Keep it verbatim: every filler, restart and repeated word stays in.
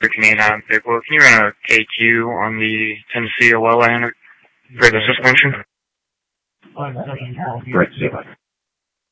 thirteen eight Pickle. Can you run a K Q on the Tennessee O L lane for the suspension? Right,